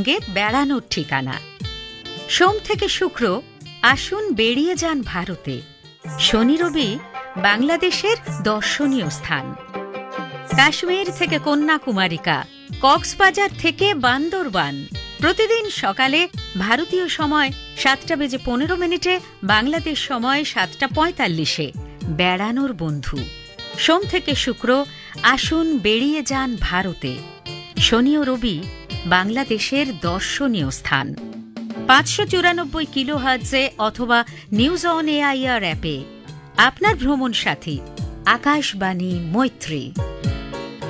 সঙ্গে বেড়ানোর ঠিকানা। সোম থেকে শুক্র আসুন বেরিয়ে যান ভারতে। শনি রবি বাংলাদেশের দর্শনীয় স্থান। কাশ্মীর থেকে কন্যাকুমারিকা, কক্সবাজার থেকে বান্দরবান। প্রতিদিন সকালে ভারতীয় সময় 7:15, বাংলাদেশ সময় 7:45। বেড়ানোর বন্ধু। সোম থেকে শুক্র আসুন বেরিয়ে যান ভারতে। শনি ও রবি বাংলাদেশের দর্শনীয় স্থান। 594 কিলোহার্টজে অথবা নিউজ অন এআইআর অ্যাপে। আপনার ভ্রমণ সাথী আকাশবাণী মৈত্রী।